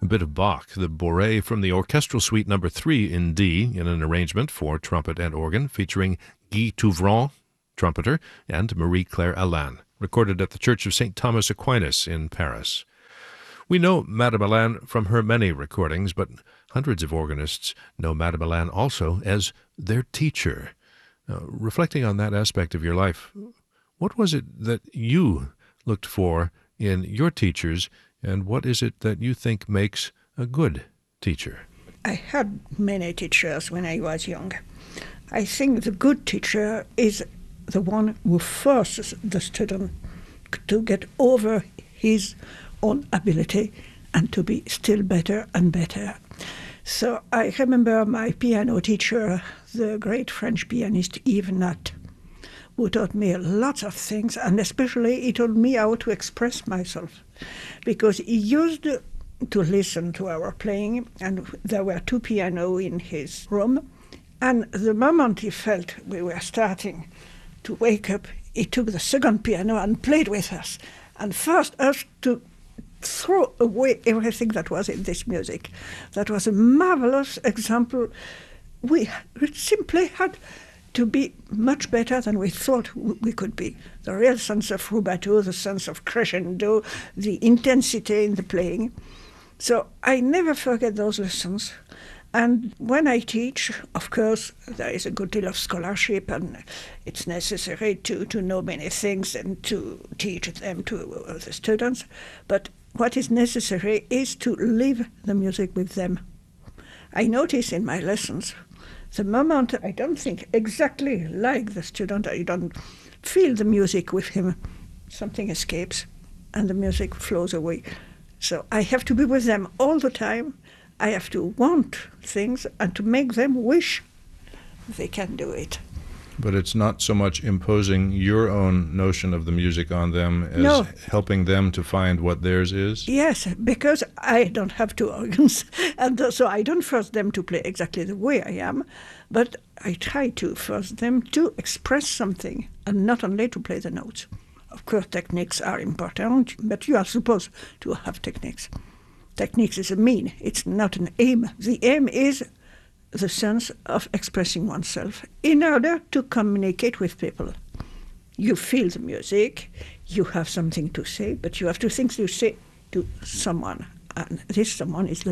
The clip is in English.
bit of Bach, the Bourrée from the Orchestral Suite No. 3 in D, in an arrangement for trumpet and organ, featuring Guy Touvrant, trumpeter, and Marie-Claire Alain, recorded at the Church of St. Thomas Aquinas in Paris. We know Madame Alain from her many recordings, but hundreds of organists know Madame Alain also as their teacher. Reflecting on that aspect of your life, what was it that you looked for in your teachers, and what is it that you think makes a good teacher? I had many teachers when I was young. I think the good teacher is the one who forces the student to get over his own ability and to be still better and better. So I remember my piano teacher, the great French pianist Yves Nat, who taught me lots of things, and especially he taught me how to express myself, because he used to listen to our playing, and there were two pianos in his room, and the moment he felt we were starting to wake up, he took the second piano and played with us, and forced us to throw away everything that was in this music. That was a marvelous example. We simply had to be much better than we thought we could be. The real sense of rubato, the sense of crescendo, the intensity in the playing. So I never forget those lessons. And when I teach, of course, there is a good deal of scholarship, and it's necessary to know many things and to teach them to the students. But what is necessary is to live the music with them. I notice in my lessons, the moment I don't think exactly like the student, I don't feel the music with him, something escapes and the music flows away. So I have to be with them all the time. I have to want things and to make them wish they can do it. But it's not so much imposing your own notion of the music on them as helping them to find what theirs is? Yes, because I don't have two organs, and so I don't force them to play exactly the way I am, but I try to force them to express something, and not only to play the notes. Of course, techniques are important, but you are supposed to have techniques. Techniques is a mean, it's not an aim. The aim is the sense of expressing oneself in order to communicate with people. You feel the music, you have something to say, but you have to think you say to someone, and this someone is the